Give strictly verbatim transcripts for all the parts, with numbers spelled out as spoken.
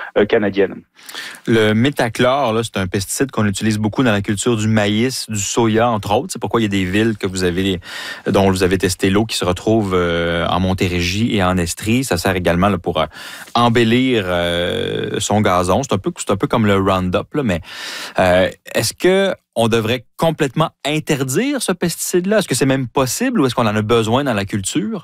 euh, canadienne. Le métachlore, là, c'est un pesticide qu'on utilise beaucoup dans la culture du maïs, du soya, entre autres. C'est pourquoi il y a des villes que vous avez, dont vous avez testé l'eau qui se retrouvent euh, en Montérégie et en Estrie. Ça sert également là, pour euh, embellir euh, son gazon. C'est un peu, c'est un peu comme le Roundup, là, mais euh, est-ce que on devrait complètement interdire ce pesticide-là? Est-ce que c'est même possible ou est-ce qu'on en a besoin dans la culture?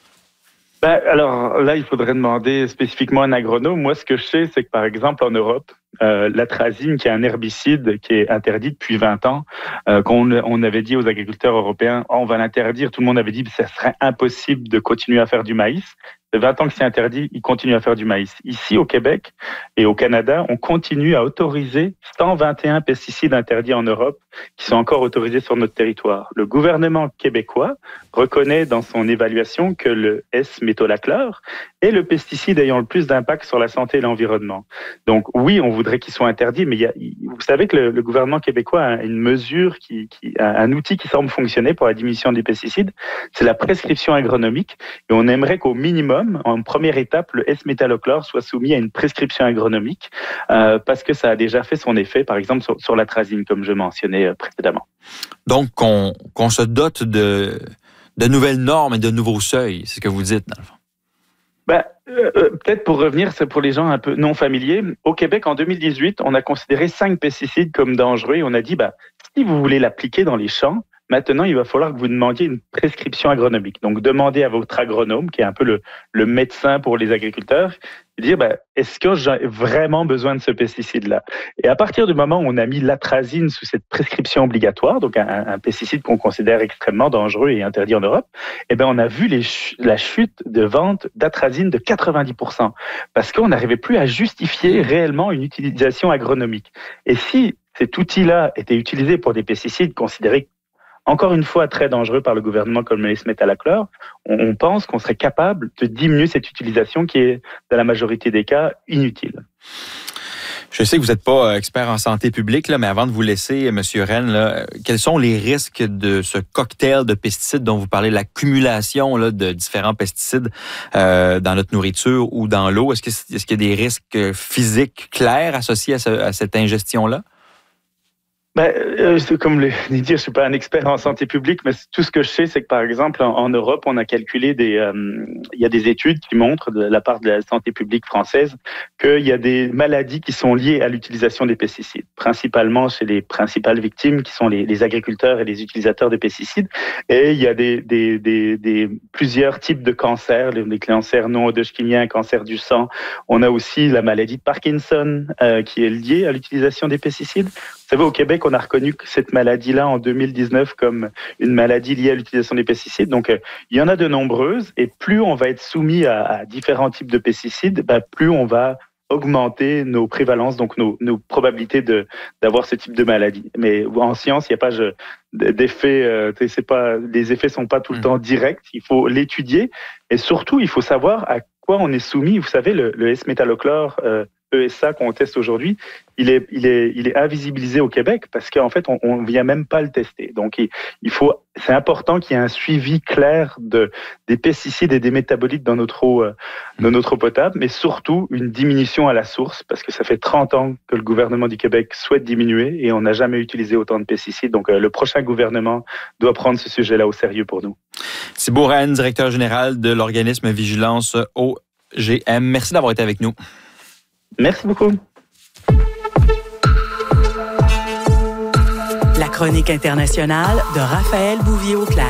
Ben, alors là, il faudrait demander spécifiquement à un agronome. Moi, ce que je sais, c'est que par exemple en Europe, euh, l'atrazine, qui est un herbicide qui est interdit depuis vingt ans, euh, qu'on on avait dit aux agriculteurs européens, oh, on va l'interdire. Tout le monde avait dit que ça serait impossible de continuer à faire du maïs. Ça fait vingt ans que c'est interdit, ils continuent à faire du maïs. Ici, au Québec et au Canada, on continue à autoriser cent vingt et un pesticides interdits en Europe qui sont encore autorisés sur notre territoire. Le gouvernement québécois reconnaît dans son évaluation que le S-métolachlore est le pesticide ayant le plus d'impact sur la santé et l'environnement. Donc oui, on voudrait qu'ils soient interdits, mais il y a, vous savez que le, le gouvernement québécois a une mesure, qui, qui, un outil qui semble fonctionner pour la diminution des pesticides, c'est la prescription agronomique. Et on aimerait qu'au minimum, en première étape, le S-métolachlore soit soumis à une prescription agronomique euh, parce que ça a déjà fait son effet, par exemple sur, sur l'atrazine, comme je mentionnais euh, précédemment. Donc, qu'on, qu'on se dote de, de nouvelles normes et de nouveaux seuils, c'est ce que vous dites, dans le fond. Ben, euh, peut-être pour revenir, c'est pour les gens un peu non familiers. Au Québec, en deux mille dix-huit, on a considéré cinq pesticides comme dangereux et on a dit, ben, si vous voulez l'appliquer dans les champs, maintenant, il va falloir que vous demandiez une prescription agronomique. Donc, demandez à votre agronome, qui est un peu le, le médecin pour les agriculteurs, de dire, ben, est-ce que j'ai vraiment besoin de ce pesticide-là? Et à partir du moment où on a mis l'atrazine sous cette prescription obligatoire, donc un, un pesticide qu'on considère extrêmement dangereux et interdit en Europe, eh ben, on a vu les ch- la chute de vente d'atrazine de quatre-vingt-dix pour cent parce qu'on n'arrivait plus à justifier réellement une utilisation agronomique. Et si cet outil-là était utilisé pour des pesticides considérés encore une fois très dangereux par le gouvernement comme le S-métolachlore, on, on pense qu'on serait capable de diminuer cette utilisation qui est, dans la majorité des cas, inutile. Je sais que vous n'êtes pas expert en santé publique, là, mais avant de vous laisser, M. Rennes, là, quels sont les risques de ce cocktail de pesticides dont vous parlez, l'accumulation là, de différents pesticides euh, dans notre nourriture ou dans l'eau? Est-ce, que, est-ce qu'il y a des risques physiques clairs associés à, ce, à cette ingestion-là? Ben, euh, comme le dire, je suis pas un expert en santé publique, mais tout ce que je sais, c'est que par exemple en, en Europe, on a calculé des, euh, il y a des études qui montrent de la part de la santé publique française qu'il y a des maladies qui sont liées à l'utilisation des pesticides, principalement chez les principales victimes qui sont les, les agriculteurs et les utilisateurs de pesticides. Et il y a des, des, des, des plusieurs types de cancers, les, les cancers non hodgkiniens, cancer du sang. On a aussi la maladie de Parkinson euh, qui est liée à l'utilisation des pesticides. Vous savez, au Québec, on a reconnu cette maladie-là en deux mille dix-neuf comme une maladie liée à l'utilisation des pesticides. Donc, euh, il y en a de nombreuses et plus on va être soumis à, à différents types de pesticides, bah, plus on va augmenter nos prévalences, donc nos, nos probabilités de, d'avoir ce type de maladie. Mais en science, il n'y a pas je, d'effets, euh, c'est pas, les effets sont pas tout le mmh. temps directs. Il faut l'étudier et surtout, il faut savoir à quoi on est soumis. Vous savez, le, le S-métolachlore, euh, E S A qu'on teste aujourd'hui, il est, il est, il est invisibilisé au Québec parce qu'en fait, on, on vient même pas le tester. Donc, il, il faut, c'est important qu'il y ait un suivi clair de, des pesticides et des métabolites dans notre eau, euh, dans notre eau potable, mais surtout une diminution à la source parce que ça fait trente ans que le gouvernement du Québec souhaite diminuer et on n'a jamais utilisé autant de pesticides. Donc, euh, le prochain gouvernement doit prendre ce sujet-là au sérieux pour nous. Thibault Rennes, directeur général de l'organisme Vigilance O G M. Merci d'avoir été avec nous. Merci beaucoup. La chronique internationale de Raphaël Bouvier-Auclair.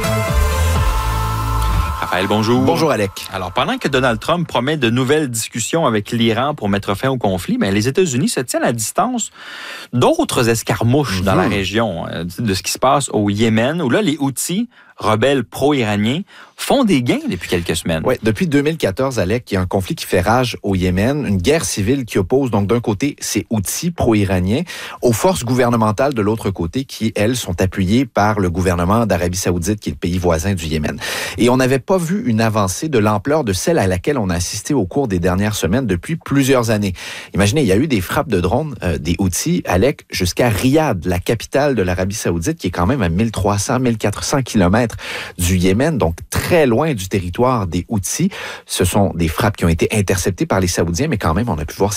Raphaël, bonjour. Bonjour, Alec. Alors, pendant que Donald Trump promet de nouvelles discussions avec l'Iran pour mettre fin au conflit, ben, les États-Unis se tiennent à distance d'autres escarmouches mmh. dans la région, de ce qui se passe au Yémen, où là, les Houthis, rebelles pro-iraniens, font des gains depuis quelques semaines. Oui, depuis deux mille quatorze, Alec, il y a un conflit qui fait rage au Yémen, une guerre civile qui oppose donc d'un côté ces Houthis pro-iraniens aux forces gouvernementales de l'autre côté qui, elles, sont appuyées par le gouvernement d'Arabie Saoudite, qui est le pays voisin du Yémen. Et on n'avait pas vu une avancée de l'ampleur de celle à laquelle on a assisté au cours des dernières semaines depuis plusieurs années. Imaginez, il y a eu des frappes de drones euh, des Houthis, Alec, jusqu'à Riyad, la capitale de l'Arabie Saoudite, qui est quand même à mille trois cents à mille quatre cents kilomètres du Yémen, donc très loin du territoire des Houthis. Ce sont des frappes qui ont été interceptées par les Saoudiens, mais quand même, on a pu voir